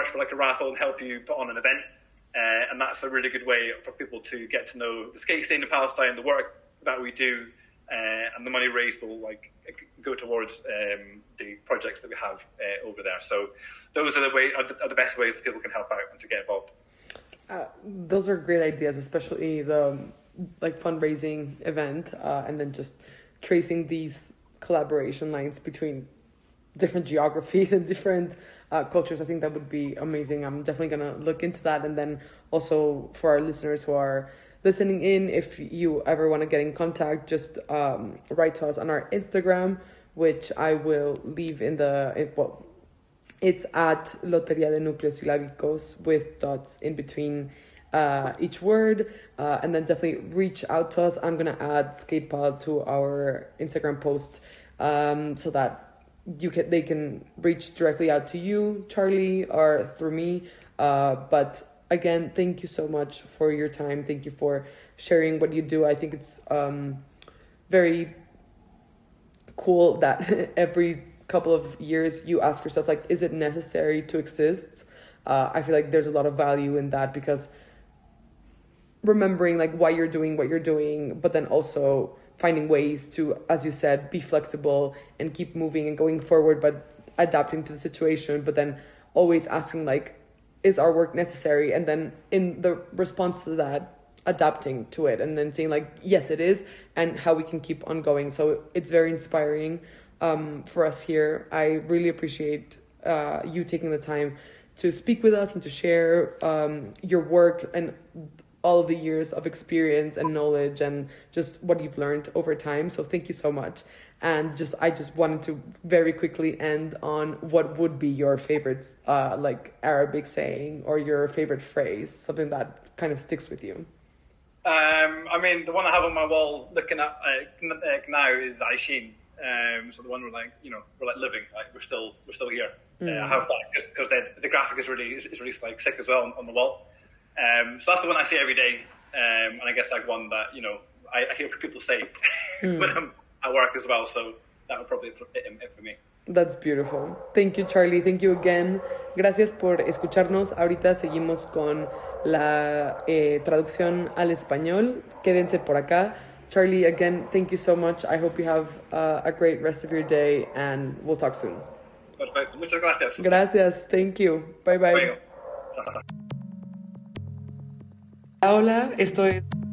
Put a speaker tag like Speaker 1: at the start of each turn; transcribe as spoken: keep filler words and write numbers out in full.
Speaker 1: merch for like a raffle and help you put on an event. Uh, and that's a really good way for people to get to know the skate scene in Palestine, the work that we do, uh, and the money raised will like go towards um, the projects that we have uh, over there. So those are the way are the, are the best ways that people can help out and to get involved.
Speaker 2: Uh, those are great ideas, especially the like fundraising event, uh, and then just tracing these collaboration lines between different geographies and different uh, cultures. I think that would be amazing. I'm definitely going to look into that. And then also for our listeners who are listening in, if you ever want to get in contact, just um, write to us on our Instagram, which I will leave in the, it, well, it's at Loteria de Núcleos Silábicos with dots in between uh, each word. Uh, and then definitely reach out to us. I'm going to add Skatepod to our Instagram post um, so that you can they can reach directly out to you, Charlie, or through me. Uh, but again, thank you so much for your time. Thank you for sharing what you do. I think it's um, very cool that every couple of years you ask yourself, like, is it necessary to exist? Uh, I feel like there's a lot of value in that, because remembering like why you're doing what you're doing, but then also finding ways to, as you said, be flexible and keep moving and going forward, but adapting to the situation, but then always asking like, is our work necessary? And then in the response to that, adapting to it and then saying like, yes, it is, and how we can keep on going. So it's very inspiring um, for us here. I really appreciate uh, you taking the time to speak with us and to share um, your work and all of the years of experience and knowledge and just what you've learned over time. So thank you so much. And just I just wanted to very quickly end on what would be your favorite uh, like Arabic saying or your favorite phrase, something that kind of sticks with you.
Speaker 1: Um, I mean, the one I have on my wall looking at uh, now is Aishin. Um, so the one we're like, you know, we're like living, like we're still we're still here. Mm. Uh, I have that just because the, the graphic is really is really like sick as well on, on the wall. Um, so that's the one I say every day, um, and I guess like one that, you know, I, I hear people say mm. when I'm at work as well, so that would probably fit it for me.
Speaker 2: That's beautiful. Thank you, Charlie. Thank you again. Gracias por escucharnos. Ahorita seguimos con la eh, traducción al español. Quédense por acá. Charlie, again, thank you so much. I hope you have uh, a great rest of your day, and we'll talk soon.
Speaker 1: Perfecto. Muchas gracias.
Speaker 2: Gracias. Thank you. Bye bye.
Speaker 1: Bueno.
Speaker 2: Hola, estoy...